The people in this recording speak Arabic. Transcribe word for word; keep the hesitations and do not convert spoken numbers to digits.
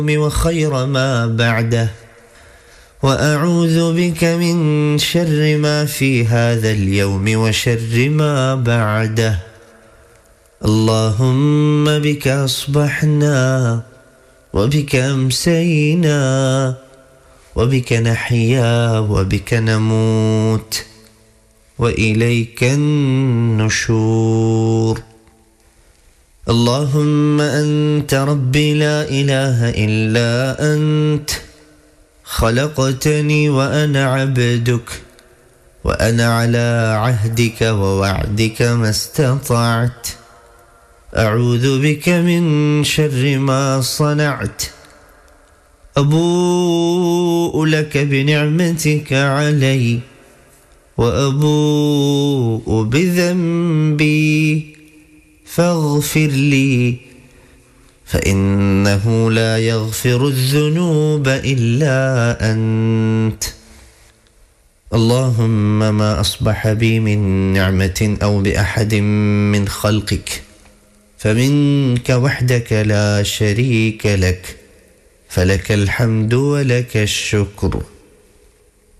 وخير ما بعده، وأعوذ بك من شر ما في هذا اليوم وشر ما بعده. اللهم بك أصبحنا وبك أمسينا وبك نحيا وبك نموت وإليك النشور. اللهم أنت ربي لا إله إلا أنت، خلقتني وأنا عبدك، وأنا على عهدك ووعدك ما استطعت. أعوذ بك من شر ما صنعت. أبوء لك بنعمتك علي وأبوء بذنبي فاغفر لي، فإنه لا يغفر الذنوب إلا أنت. اللهم ما أصبح بي من نعمة أو بأحد من خلقك فمنك وحدك لا شريك لك، فلك الحمد ولك الشكر.